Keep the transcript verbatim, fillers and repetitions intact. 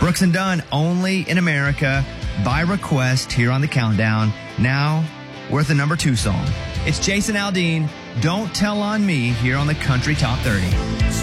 Brooks and Dunn, only in America, by request here on the Countdown. Now, we're at the number two song. It's Jason Aldean, Don't Tell on Me, here on the Country Top thirty.